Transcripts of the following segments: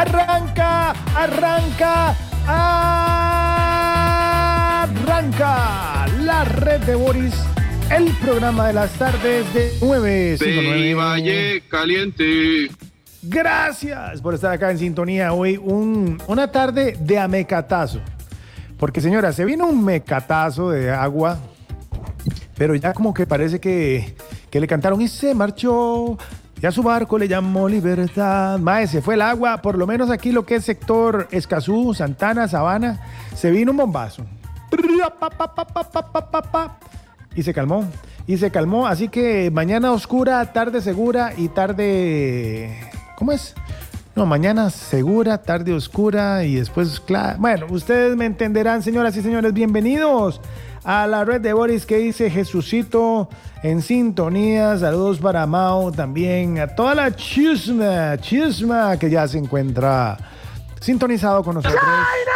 Arranca la red de Boris, el programa de las tardes de 959. Valle Caliente. Gracias por estar acá en sintonía hoy, una tarde de amecatazo. Porque señora, se vino un mecatazo de agua, pero ya como que parece que le cantaron y se marchó. Ya su barco le llamó Libertad. Mae, se fue el agua, por lo menos aquí lo que es sector Escazú, Santana, Sabana, se vino un bombazo. Y se calmó, así que mañana oscura, tarde segura y tarde... ¿Cómo es? No, mañana segura, tarde oscura y después clara. Bueno, ustedes me entenderán, señoras y señores, bienvenidos a la red de Boris que dice Jesucito en sintonía. Saludos para Mao también, a toda la chisma que ya se encuentra sintonizado con nosotros.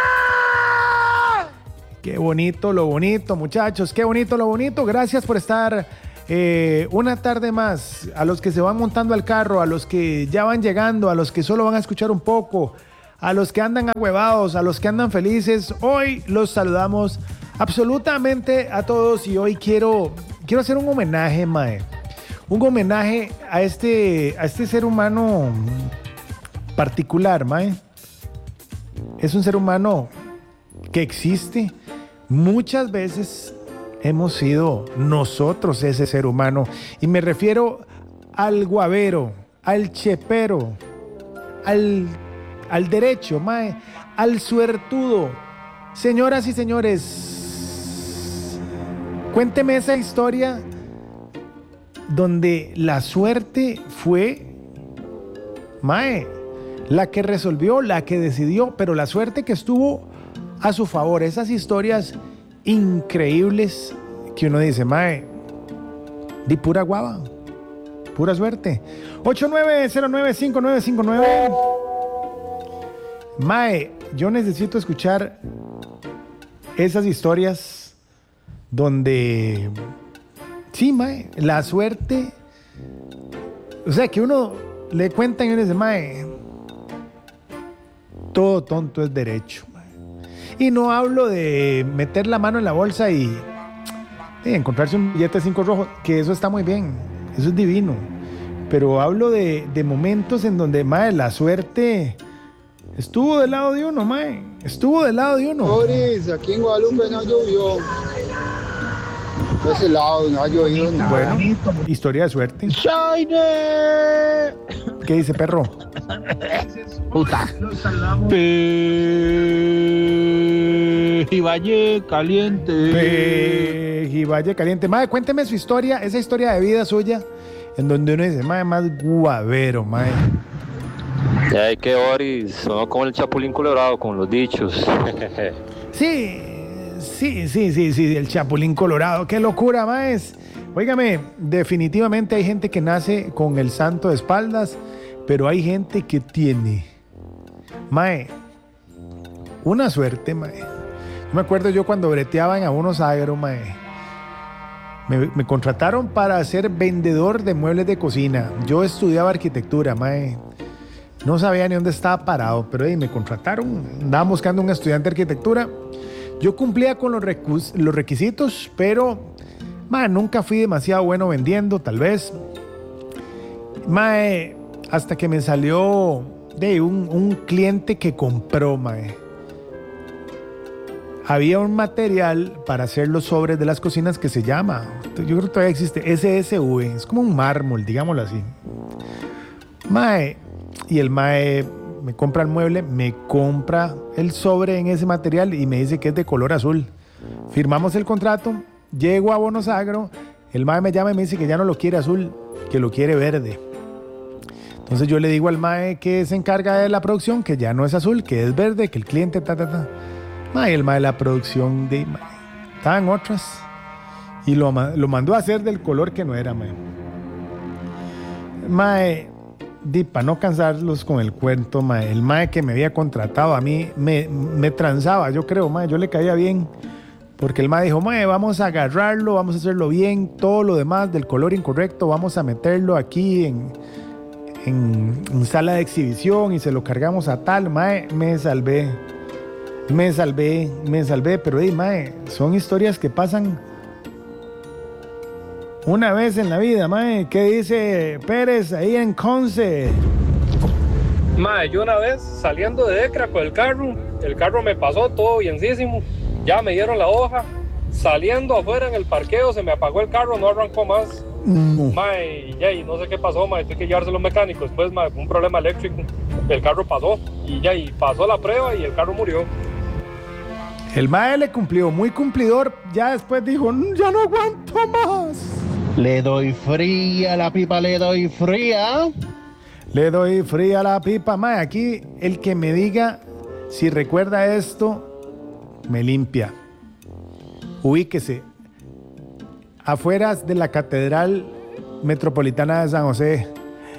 Qué bonito lo bonito, muchachos, qué bonito lo bonito. Gracias por estar una tarde más. A los que se van montando al carro, a los que ya van llegando, a los que solo van a escuchar un poco, a los que andan ahuevados, a los que andan felices, hoy los saludamos absolutamente a todos y hoy quiero hacer un homenaje, mae. Un homenaje a este ser humano particular, mae. Es un ser humano que existe. Muchas veces hemos sido nosotros ese ser humano. Y me refiero al guavero, al chepero, al derecho, mae, al suertudo. Señoras y señores, cuénteme esa historia donde la suerte fue, mae, la que resolvió, la que decidió, pero la suerte que estuvo a su favor. Esas historias increíbles que uno dice, mae, di pura guava, pura suerte. 89095959. Mae, yo necesito escuchar esas historias donde sí, mae, la suerte, o sea, que uno le cuenta y uno dice, mae, todo tonto es derecho. Y no hablo de meter la mano en la bolsa y encontrarse un billete de 5 rojos, que eso está muy bien, eso es divino. Pero hablo de momentos en donde, mae, la suerte estuvo del lado de uno, mae. Estuvo del lado de uno. Boris, aquí en Guadalupe no llovió. De ese lado no ha llovido nada. Bueno, historia de suerte. ¡Shine! ¿Qué dice, perro? Puta. Pejivalle Caliente. Pejivalle Caliente. Mae, cuénteme su historia, esa historia de vida suya, en donde uno dice, mae, más guavero, mae. Ay, que Boris, sonó como el Chapulín Colorado, con los dichos. Sí, el Chapulín Colorado, qué locura, maes. Óigame, definitivamente hay gente que nace con el santo de espaldas, pero hay gente que tiene, mae, una suerte, mae. Yo me acuerdo yo cuando breteaba en Abonos Agro, mae, me contrataron para ser vendedor de muebles de cocina. Yo estudiaba arquitectura, mae. No sabía ni dónde estaba parado, pero me contrataron. Andaba buscando un estudiante de arquitectura. Yo cumplía con los requisitos, pero mae, nunca fui demasiado bueno vendiendo, tal vez. Mae, hasta que me salió un cliente que compró, mae. Había un material para hacer los sobres de las cocinas que se llama, yo creo que todavía existe, SSV. Es como un mármol, digámoslo así. Mae, y el mae me compra el mueble, me compra el sobre en ese material y me dice que es de color azul. Firmamos el contrato, llego a Abonos Agro, el mae me llama y me dice que ya no lo quiere azul, que lo quiere verde. Entonces yo le digo al mae que se encarga de la producción que ya no es azul, que es verde, que el cliente Mae, el mae de la producción estaban otras y lo mandó a hacer del color que no era, mae. Mae, para no cansarlos con el cuento, mae, el mae que me había contratado a mí me transaba, yo creo, mae, yo le caía bien, porque el mae dijo, mae, vamos a agarrarlo, vamos a hacerlo bien, todo lo demás del color incorrecto, vamos a meterlo aquí en sala de exhibición y se lo cargamos a tal, mae, me salvé, pero mae, son historias que pasan una vez en la vida, mae. ¿Qué dice Pérez ahí en Conce? Mae, yo una vez saliendo de Ecra con el carro me pasó todo bienísimo, ya me dieron la hoja, saliendo afuera en el parqueo se me apagó el carro, no arrancó más. Mae, y no sé qué pasó, mae, tuve que llevarse a los mecánicos, después, mae, un problema eléctrico, el carro pasó, y pasó la prueba y el carro murió. El mae le cumplió, muy cumplidor, ya después dijo, ya no aguanto más. Le doy fría a la pipa, le doy fría. Le doy fría a la pipa, mae. Aquí el que me diga si recuerda esto, me limpia. Ubíquese. Afueras de la Catedral Metropolitana de San José.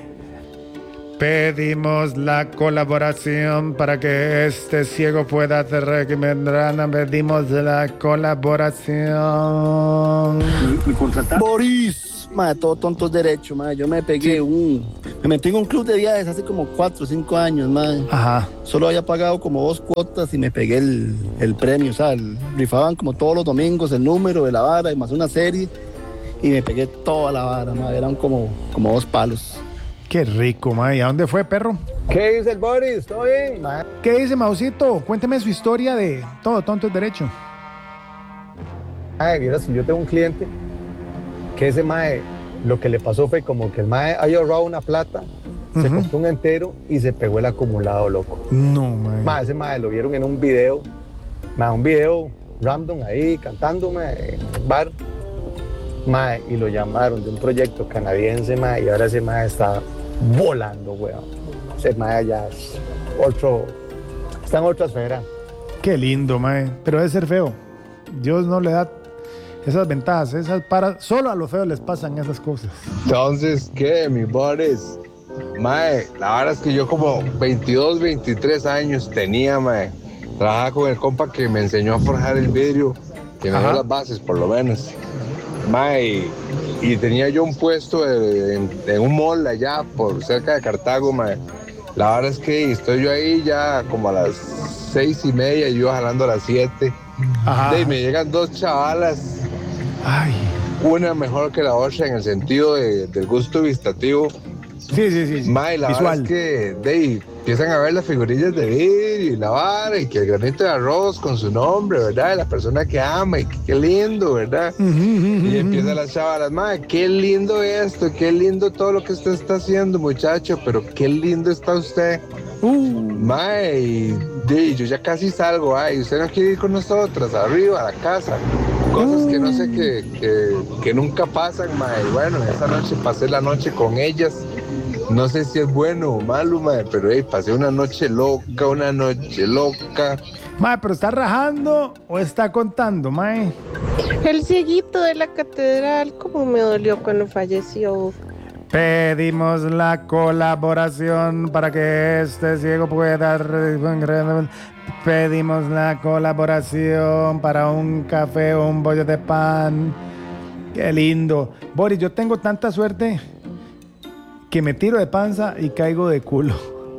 Pedimos la colaboración para que este ciego pueda recomendar. Pedimos la colaboración. Boris, madre, todo tonto es derecho, madre. Yo me pegué me metí en un club de viajes hace como 4 o 5 años, madre. Ajá. Solo había pagado como 2 cuotas y me pegué el premio, o sea, rifaban como todos los domingos el número de la vara y más una serie y me pegué toda la vara, madre. Eran como 2 palos. Qué rico, mae. ¿A dónde fue, perro? ¿Qué dice el Boris? ¿Todo bien? ¿Qué dice, Mausito? Cuénteme su historia de todo tonto es derecho. Mira, si yo tengo un cliente que ese mae, lo que le pasó fue como que el mae había ahorrado una plata, se compró un entero y se pegó el acumulado, loco. No, mae. Ese mae lo vieron en un video, un video random ahí, cantándome en el bar. Mae, y lo llamaron de un proyecto canadiense, mae, y ahora ese mae está volando, weón. Ese mae ya es está en otra esfera. Qué lindo, mae. Pero debe ser feo. Dios no le da esas ventajas. Solo a los feos les pasan esas cosas. Entonces, ¿qué, mi Boris? Mae, la verdad es que yo como 22, 23 años tenía, mae. Trabajaba con el compa que me enseñó a forjar el vidrio, que me dio las bases, por lo menos. Mae, y tenía yo un puesto en un mall allá por cerca de Cartago, mae. La verdad es que estoy yo ahí ya como a las 6:30 y yo jalando a las 7. Y me llegan 2 chavalas. Ay. Una mejor que la otra en el sentido del gusto vistativo. Sí. Mae, la visual. verdad es que empiezan a ver las figurillas de vidrio y la vara y que el granito de arroz con su nombre, ¿verdad? La persona que ama y que qué lindo, ¿verdad? Y empiezan las chavalas, mae, qué lindo esto, qué lindo todo lo que usted está haciendo, muchacho, pero qué lindo está usted. Mae, y yo ya casi salgo, ay, usted no quiere ir con nosotras arriba a la casa. Cosas que no sé que nunca pasan, mae. Bueno, esa noche pasé la noche con ellas. No sé si es bueno o malo, mae, pero pasé una noche loca. Mae, pero ¿está rajando o está contando, mae? El cieguito de la catedral, cómo me dolió cuando falleció. Pedimos la colaboración para que este ciego pueda... Pedimos la colaboración para un café o un bollo de pan. Qué lindo. Boris, yo tengo tanta suerte que me tiro de panza y caigo de culo.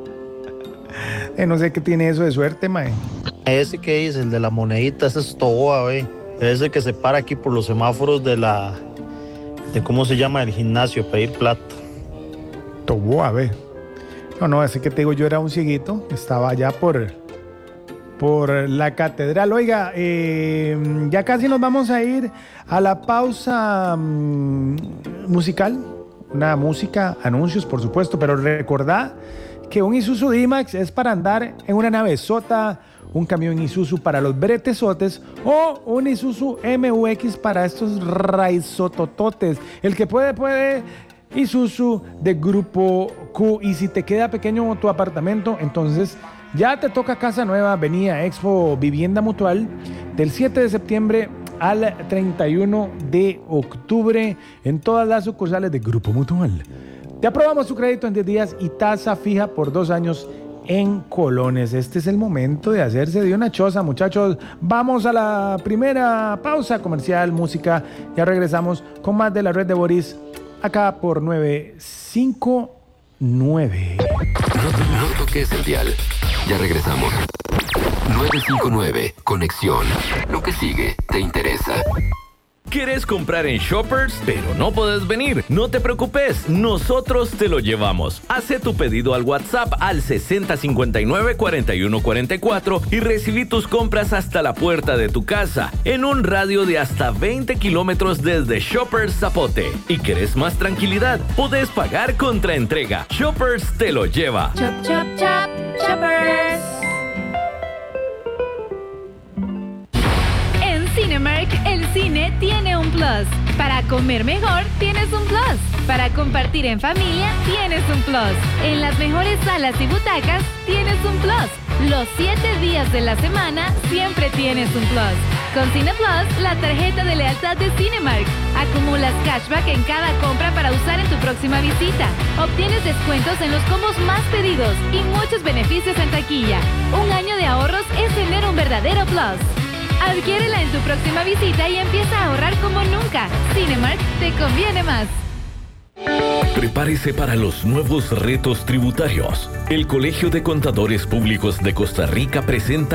No sé qué tiene eso de suerte, mae. Ese que dice, el de la monedita, ese es Toboa, güey. Ese que se para aquí por los semáforos de ¿cómo se llama? El gimnasio, pedir plata. Toboa, ve. No, ese que te digo yo era un cieguito. Estaba allá por la catedral. Oiga, ya casi nos vamos a ir a la pausa musical. Una música, anuncios, por supuesto, pero recordad que un Isuzu D-Max es para andar en una navezota, un camión Isuzu para los bretesotes o un Isuzu MUX para estos raizotototes. El que puede, Isuzu de Grupo Q. Y si te queda pequeño tu apartamento, entonces ya te toca casa nueva. Venía a Expo Vivienda Mutual del 7 de septiembre al 31 de octubre en todas las sucursales de Grupo Mutual. Te aprobamos tu crédito en 10 días y tasa fija por 2 años en colones. Este es el momento de hacerse de una choza, muchachos. Vamos a la primera pausa comercial, música. Ya regresamos con más de la red de Boris acá por 95 9. No toques el dial. Ya regresamos. 959, conexión. Lo que sigue te interesa. ¿Quieres comprar en Shoppers, pero no puedes venir? No te preocupes, nosotros te lo llevamos. Haz tu pedido al WhatsApp al 6059-4144 y recibí tus compras hasta la puerta de tu casa, en un radio de hasta 20 kilómetros desde Shoppers Zapote. ¿Y querés más tranquilidad? Podés pagar contra entrega. Shoppers te lo lleva. Chop, chop, chop, Shoppers. Cinemark, el cine tiene un plus. Para comer mejor, tienes un plus. Para compartir en familia, tienes un plus. En las mejores salas y butacas, tienes un plus. Los 7 días de la semana, siempre tienes un plus. Con Cine Plus, la tarjeta de lealtad de Cinemark. Acumulas cashback en cada compra para usar en tu próxima visita. Obtienes descuentos en los combos más pedidos y muchos beneficios en taquilla. Un año de ahorros es tener un verdadero plus. Adquiérela en tu próxima visita y empieza a ahorrar como nunca. Cinemark te conviene más. Prepárese para los nuevos retos tributarios. El Colegio de Contadores Públicos de Costa Rica presenta